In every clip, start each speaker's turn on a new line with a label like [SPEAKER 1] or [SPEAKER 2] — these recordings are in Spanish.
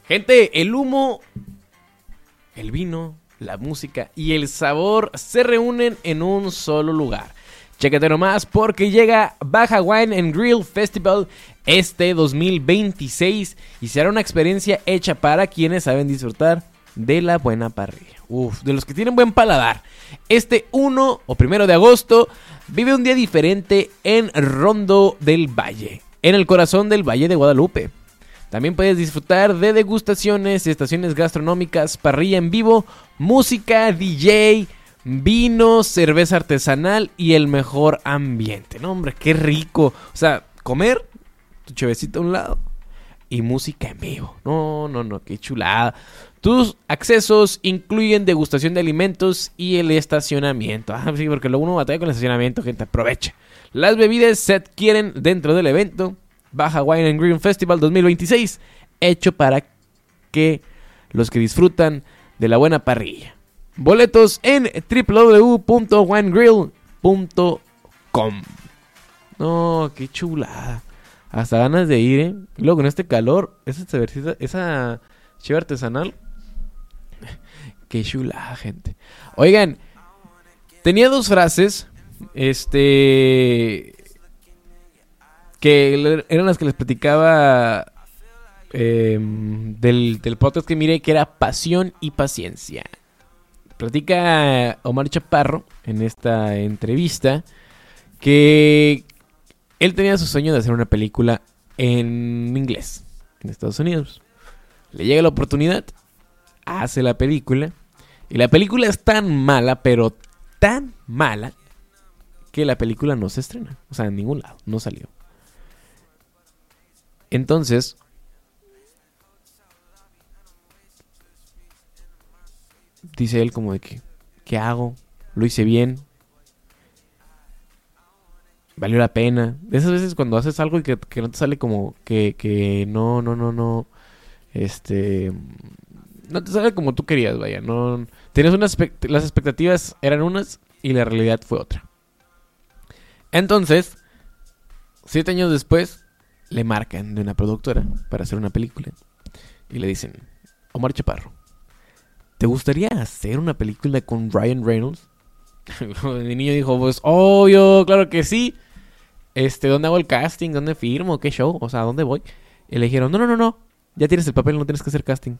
[SPEAKER 1] Gente, el humo, el vino, la música y el sabor se reúnen en un solo lugar. Chécate nomás porque llega Baja Wine and Grill Festival este 2026 y será una experiencia hecha para quienes saben disfrutar de la buena parrilla. De los que tienen buen paladar. Este 1 o 1 de agosto vive un día diferente en Rondo del Valle, en el corazón del Valle de Guadalupe. También puedes disfrutar de degustaciones, estaciones gastronómicas, parrilla en vivo, música, DJ, vino, cerveza artesanal y el mejor ambiente. No, hombre, qué rico. O sea, comer, tu chevecita a un lado y música en vivo. No, qué chulada. Tus accesos incluyen degustación de alimentos y el estacionamiento. Sí, porque luego uno batalla con el estacionamiento, gente, aprovecha. Las bebidas se adquieren dentro del evento. Baja Wine and Grill Festival 2026, hecho para que los que disfrutan de la buena parrilla. Boletos en www.winegrill.com. No, qué chulada. Hasta ganas de ir, ¿eh? Y luego con este calor, esa chiva artesanal. Qué chulada, gente. Oigan, tenía dos frases, que eran las que les platicaba del podcast que miré, que era pasión y paciencia. Platica Omar Chaparro en esta entrevista que él tenía su sueño de hacer una película en inglés en Estados Unidos. Le llega la oportunidad, hace la película y la película es tan mala, pero tan mala, que la película no se estrena. O sea, en ningún lado, no salió. Entonces, dice él como de que, ¿qué hago? Lo hice bien. Valió la pena. De esas veces cuando haces algo y que no te sale como que no. No te sale como tú querías, vaya. No, tienes las expectativas eran unas y la realidad fue otra. Entonces, 7 años después, le marcan de una productora para hacer una película y le dicen: Omar Chaparro, ¿te gustaría hacer una película con Ryan Reynolds? Mi niño dijo: pues obvio, claro que sí. ¿Dónde hago el casting? ¿Dónde firmo? ¿Qué show? O sea, ¿dónde voy? Y le dijeron: no, ya tienes el papel, no tienes que hacer casting.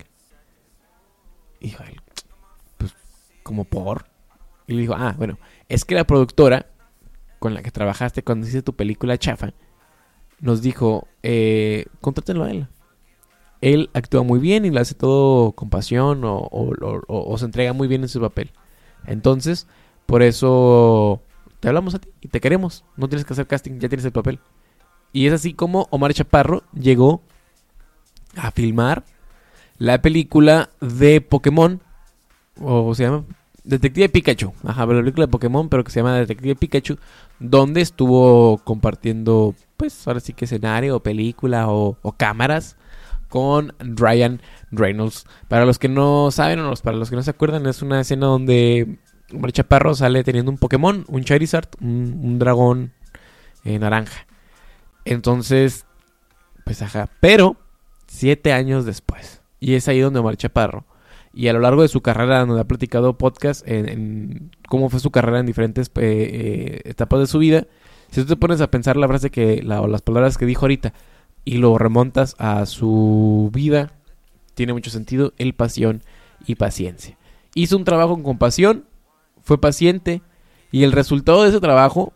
[SPEAKER 1] Y dijo él: pues, ¿como por? Y le dijo: bueno, es que la productora con la que trabajaste cuando hiciste tu película chafa nos dijo, contrátenlo a él. Él actúa muy bien y lo hace todo con pasión o se entrega muy bien en su papel. Entonces, por eso te hablamos a ti y te queremos. No tienes que hacer casting, ya tienes el papel. Y es así como Omar Chaparro llegó a filmar la película de Pokémon, o se llama Detective Pikachu. La película de Pokémon, pero que se llama Detective Pikachu, donde estuvo compartiendo, pues ahora sí que escenario o película o cámaras con Ryan Reynolds. Para los que no saben o para los que no se acuerdan, es una escena donde Omar Chaparro sale teniendo un Pokémon, un Charizard, un dragón naranja. Entonces, pues pero 7 años después. Y es ahí donde Omar Chaparro, y a lo largo de su carrera, donde ha platicado podcast en cómo fue su carrera en diferentes etapas de su vida. Si tú te pones a pensar la frase o las palabras que dijo ahorita y lo remontas a su vida, tiene mucho sentido. El pasión y paciencia. Hizo un trabajo con pasión, fue paciente, y el resultado de ese trabajo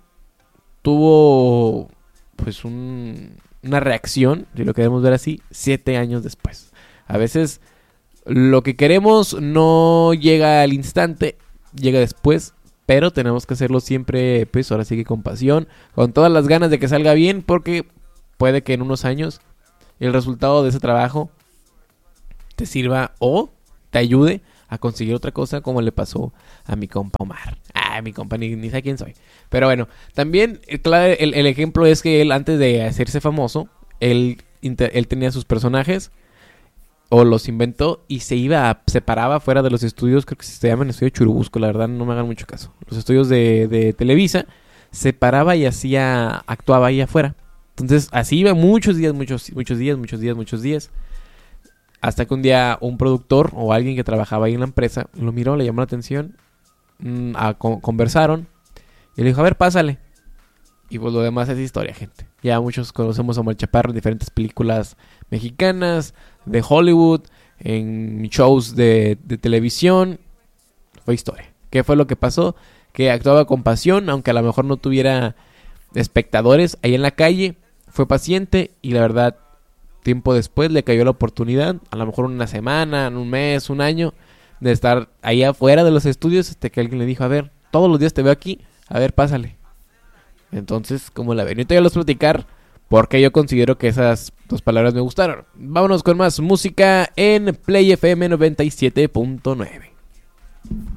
[SPEAKER 1] tuvo pues una reacción, si lo queremos ver así, 7 años después. A veces lo que queremos no llega al instante, llega después, pero tenemos que hacerlo siempre, pues ahora sí que con pasión, con todas las ganas de que salga bien, porque puede que en unos años el resultado de ese trabajo te sirva o te ayude a conseguir otra cosa, como le pasó a mi compa Omar. Mi compa ni sé quién soy. Pero bueno, también el ejemplo es que él, antes de hacerse famoso, él tenía sus personajes, o los inventó, y se paraba fuera de los estudios, creo que se llaman estudio Churubusco, la verdad no me hagan mucho caso. Los estudios de Televisa, se paraba y actuaba ahí afuera. Entonces así iba muchos días, Hasta que un día un productor o alguien que trabajaba ahí en la empresa lo miró, le llamó la atención, conversaron y le dijo, a ver, pásale. Y pues lo demás es historia, gente. Ya muchos conocemos a Omar Chaparro en diferentes películas mexicanas, de Hollywood, en shows de televisión. Fue historia. ¿Qué fue lo que pasó? Que actuaba con pasión, aunque a lo mejor no tuviera espectadores ahí en la calle. Fue paciente y la verdad, tiempo después le cayó la oportunidad, a lo mejor una semana, un mes, un año, de estar ahí afuera de los estudios hasta que alguien le dijo, a ver, todos los días te veo aquí, a ver, pásale. Entonces, como la ven, ahorita ya los platicar porque yo considero que esas dos palabras me gustaron. Vámonos con más música en Play FM 97.9.